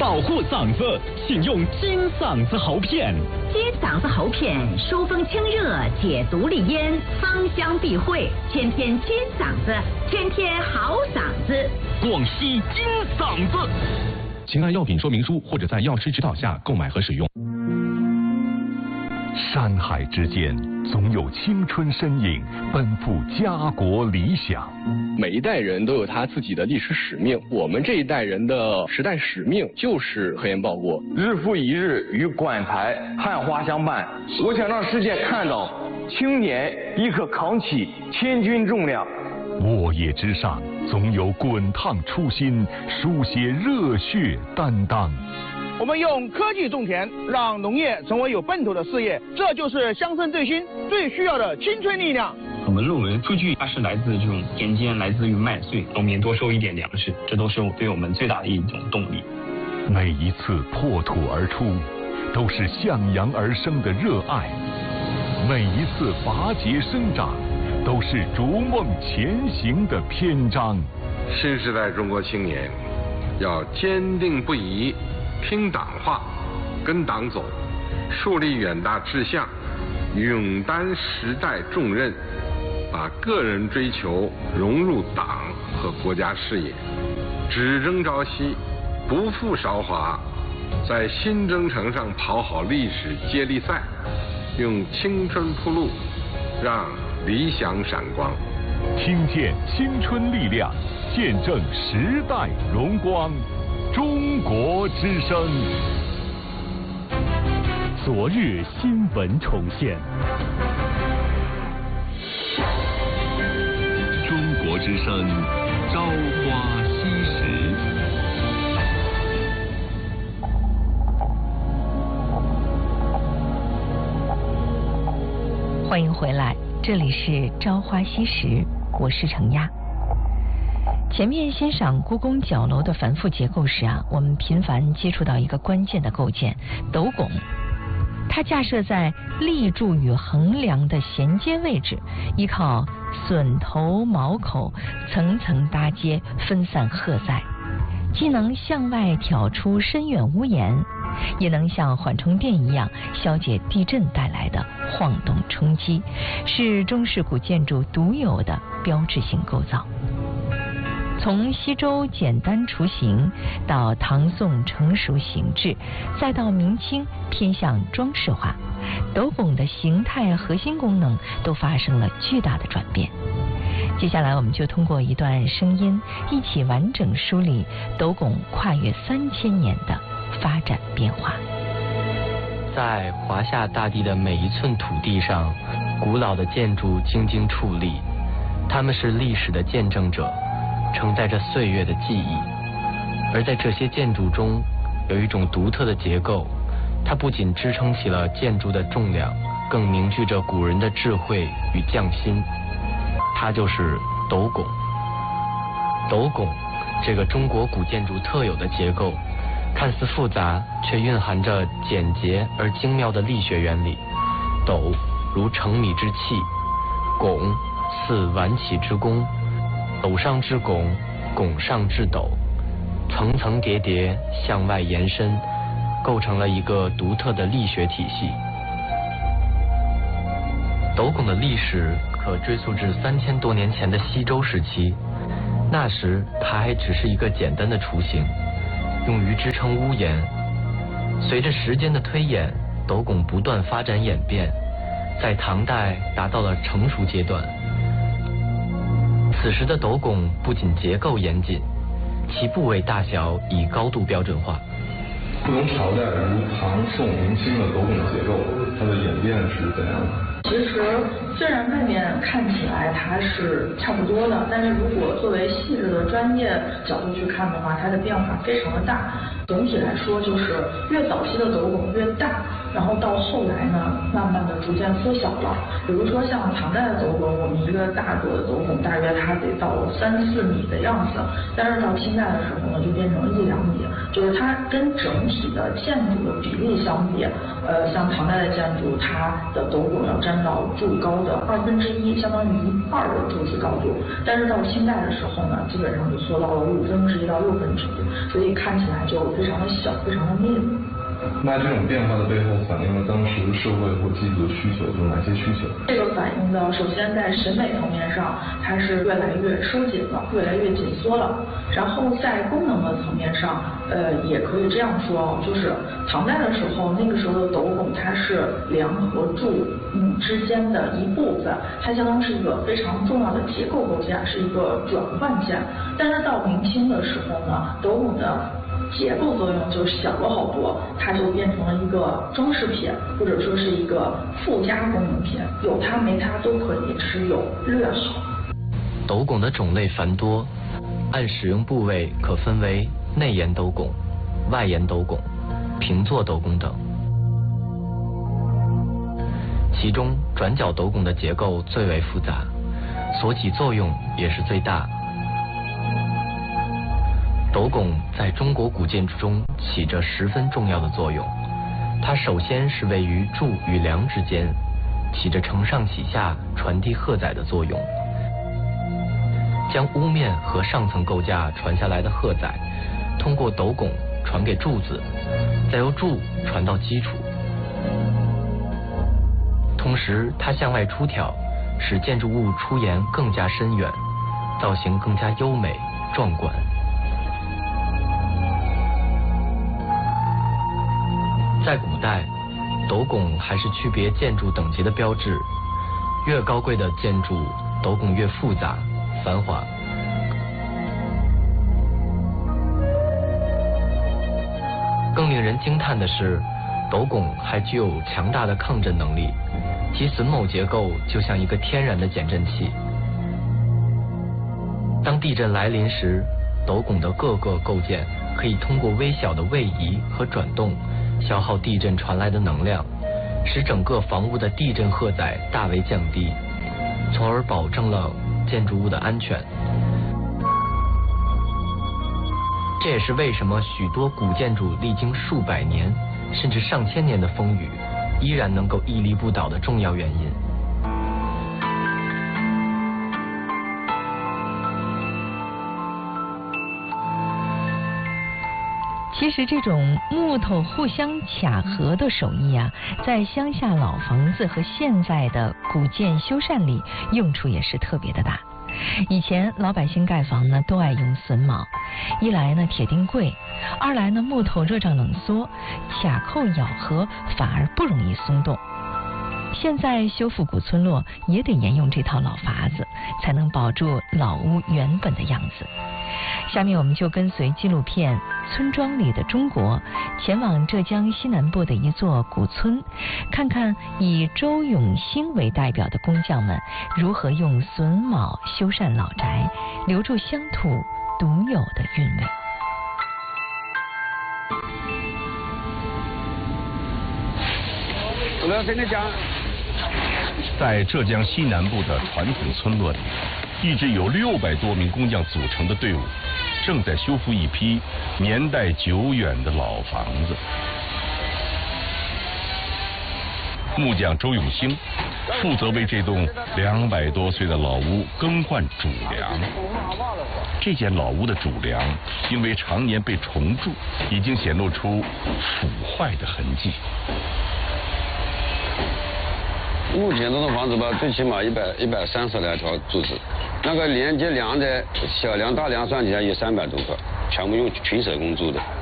保护嗓子，请用金嗓子喉片。 金嗓子喉片疏风清热，解毒利咽，芳香避秽，天天金嗓子，天天好嗓子。 广西金嗓子。请按药品说明书或者在药师指导下购买和使用。 山海之间，总有青春身影奔赴家国理想。 每一代人都有他自己的历史使命，我们这一代人的时代使命就是科研报国。 日复一日与馆台汉花相伴，我想让世界看到青年亦可扛起千钧重量。 沃野之上，总有滚烫初心，书写热血担当。 我们用科技种田，让农业成为有奔头的事业，这就是乡村振兴最需要的青春力量。 我们论文数据它是来自这种田间，来自于麦穗，农民多收一点粮食，这都是对我们最大的一种动力。 每一次破土而出，都是向阳而生的热爱；每一次拔节生长，都是逐梦前行的篇章。 新时代中国青年要坚定不移听党话，跟党走，树立远大志向，勇担时代重任，把个人追求融入党和国家事业，只争朝夕，不负韶华，在新征程上跑好历史接力赛，用青春铺路，让理想闪光。 听见青春力量，见证时代荣光。中国之声， 昨日新闻重现。 中国之声，朝花夕拾。 欢迎回来，这里是朝花夕拾，我是程亚。前面欣赏故宫角楼的繁复结构时我们频繁接触到一个关键的构件——斗拱。它架设在立柱与横梁的衔接位置，依靠榫头卯口层层搭接，分散荷载，既能向外挑出深远屋檐，也能像缓冲垫一样消解地震带来的晃动冲击，是中式古建筑独有的标志性构造。从西周简单雏形，到唐宋成熟形制，再到明清偏向装饰化，斗拱的形态、核心功能都发生了巨大的转变。接下来我们就通过一段声音，一起完整梳理斗拱跨越3000年的发展变化。 在华夏大地的每一寸土地上，古老的建筑精精矗立，它们是历史的见证者，承载着岁月的记忆。而在这些建筑中，有一种独特的结构，它不仅支撑起了建筑的重量，更凝聚着古人的智慧与匠心。它就是斗拱。斗拱这个中国古建筑特有的结构，看似复杂，却蕴含着简洁而精妙的力学原理。斗如成米之器，拱似挽起之弓，斗上之拱，拱上之斗，层层叠叠向外延伸，构成了一个独特的力学体系。斗拱的历史可追溯至3000多年前的西周时期，那时它还只是一个简单的雏形，用于支撑屋檐。随着时间的推演，斗拱不断发展演变，在唐代达到了成熟阶段。此时的斗拱不仅结构严谨，其部位大小已高度标准化。 不同朝代如唐、宋、明清的斗拱结构，它的演变是怎样的？ 其实虽然外面看起来它是差不多的，但是如果作为细致的专业角度去看的话，它的变化非常的大。总体来说，就是越早期的斗拱越大，然后到后来呢，慢慢的逐渐缩小了。比如说像唐代的斗拱，我们一个大个的斗拱大约它得到3-4米的样子，但是到清代的时候呢，就变成1-2米，就是它跟整体的建筑的比例相比，像唐代的建筑，它的斗拱要占到柱高的1/2，相当于的柱子高度，但是到清代的时候呢，基本上就缩到了1/5到1/6，所以看起来就非常的小，非常的密。 那这种变化的背后反映了当时社会或机子的需求，有哪些需求？ 这个反映的首先在审美层面上，它是越来越收紧了，越来越紧缩了。然后在功能的层面上，也可以这样说，就是唐代的时候，那个时候的斗拱它是梁和柱之间的一部分，它相当是一个非常重要的结构构件，是一个转换件。但是到明清的时候呢，斗拱的结构作用就小了好多，它就变成了一个装饰品，或者说是一个附加功能品，有它没它都可以持有略好。 斗拱的种类繁多，按使用部位可分为内檐斗拱、外檐斗拱、平坐斗拱等。其中转角斗拱的结构最为复杂，所起作用也是最大。斗拱在中国古建筑中起着十分重要的作用，它首先是位于柱与梁之间，起着承上启下、传递荷载的作用，将屋面和上层构架传下来的荷载，通过斗拱传给柱子，再由柱传到基础。同时，它向外出挑，使建筑物出檐更加深远，造型更加优美壮观。在古代，斗拱还是区别建筑等级的标志，越高贵的建筑，斗拱越复杂繁华。更令人惊叹的是，斗拱还具有强大的抗震能力，其榫卯结构就像一个天然的减震器。当地震来临时，斗拱的各个构件可以通过微小的位移和转动，消耗地震传来的能量，使整个房屋的地震荷载大为降低，从而保证了建筑物的安全。这也是为什么许多古建筑历经数百年甚至上千年的风雨，依然能够屹立不倒的重要原因。 其实这种木头互相卡合的手艺啊，在乡下老房子和现在的古建修缮里用处也是特别的大。以前老百姓盖房呢都爱用榫卯，一来呢铁钉贵，二来呢木头热胀冷缩，卡扣咬合反而不容易松动。现在修复古村落也得沿用这套老法子，才能保住老屋原本的样子。下面我们就跟随纪录片《村庄里的中国》，前往浙江西南部的一座古村，看看以周永兴为代表的工匠们如何用榫卯修缮老宅，留住乡土独有的韵味。 我跟你讲， 在浙江西南部的传统村落里，一支有600多名工匠组成的队伍，正在修复一批年代久远的老房子。木匠周永兴负责为这栋200多岁的老屋更换主梁。这间老屋的主梁因为常年被虫蛀，已经显露出腐坏的痕迹。 目前这种房子吧，最起码130来条柱子，那个连接梁的小梁、大梁算起来有300多个，全部用群手工做的。